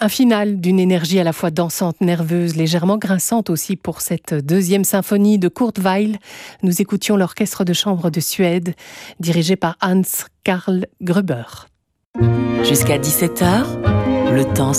Un final d'une énergie à la fois dansante, nerveuse, légèrement grinçante aussi pour cette deuxième symphonie de Kurt Weill. Nous écoutions l'orchestre de chambre de Suède, dirigé par Hans Karl Gruber. Jusqu'à 17h, le temps